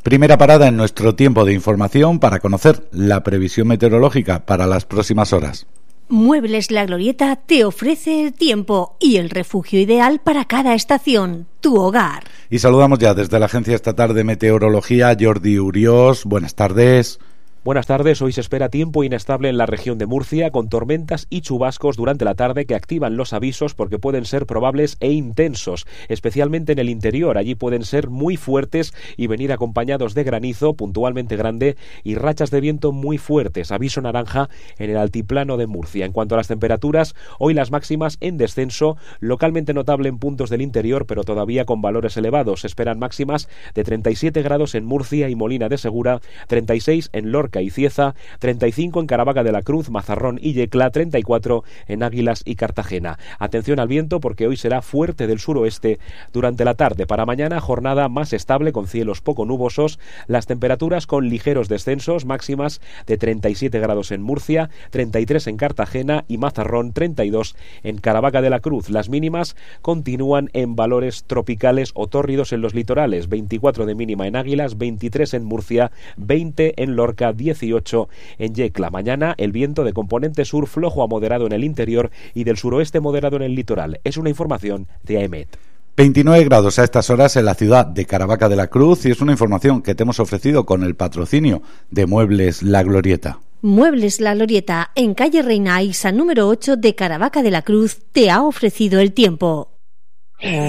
Primera parada en nuestro tiempo de información para conocer la previsión meteorológica para las próximas horas. Muebles La Glorieta te ofrece el tiempo y el refugio ideal para cada estación, tu hogar. Y saludamos ya desde la Agencia Estatal de Meteorología a Jordi Uriós. Buenas tardes. Buenas tardes, hoy se espera tiempo inestable en la región de Murcia, con tormentas y chubascos durante la tarde que activan los avisos porque pueden ser probables e intensos, especialmente en el interior. Allí pueden ser muy fuertes y venir acompañados de granizo puntualmente grande y rachas de viento muy fuertes. Aviso naranja en el altiplano de Murcia. En cuanto a las temperaturas, hoy las máximas en descenso, localmente notable en puntos del interior, pero todavía con valores elevados. Se esperan máximas de 37 grados en Murcia y Molina de Segura, 36 en Lorca y Cieza, 35 en Caravaca de la Cruz, Mazarrón y Yecla, 34 en Águilas y Cartagena. Atención al viento porque hoy será fuerte del suroeste durante la tarde. Para mañana, jornada más estable con cielos poco nubosos, las temperaturas con ligeros descensos, máximas de 37 grados en Murcia, 33 en Cartagena y Mazarrón, 32 en Caravaca de la Cruz. Las mínimas continúan en valores tropicales o tórridos en los litorales, 24 de mínima en Águilas, 23 en Murcia, 20 en Lorca, 18 en Yecla. Mañana el viento de componente sur flojo a moderado en el interior y del suroeste moderado en el litoral. Es una información de AEMET. 29 grados a estas horas en la ciudad de Caravaca de la Cruz y es una información que te hemos ofrecido con el patrocinio de Muebles La Glorieta. Muebles La Glorieta, en calle Reina Aixa número 8 de Caravaca de la Cruz, te ha ofrecido el tiempo.